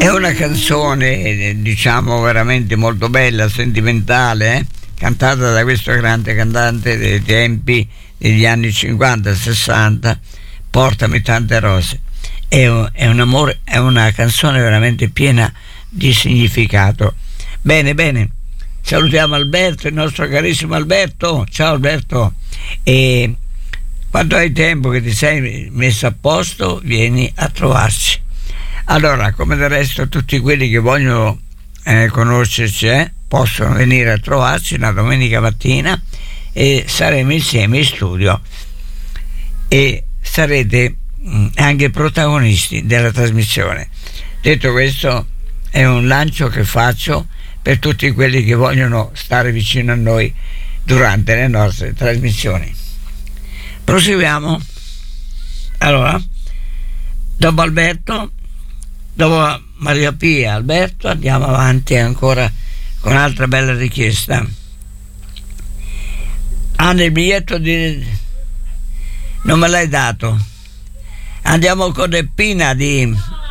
È una canzone, diciamo, veramente molto bella, sentimentale, cantata da questo grande cantante dei tempi degli anni 50-60, Portami tante rose. È un amore, è una canzone veramente piena di significato. Bene, salutiamo Alberto, il nostro carissimo Alberto. Ciao Alberto. E quando hai tempo che ti sei messo a posto, vieni a trovarci. Allora, come del resto tutti quelli che vogliono conoscerci possono venire a trovarci una domenica mattina e saremo insieme in studio e sarete anche protagonisti della trasmissione. Detto questo, è un lancio che faccio per tutti quelli che vogliono stare vicino a noi durante le nostre trasmissioni. Proseguiamo. Allora, dopo Alberto, dopo Maria Pia, Alberto, andiamo avanti ancora con un'altra bella richiesta. Nel biglietto non me l'hai dato. Andiamo con Eppina di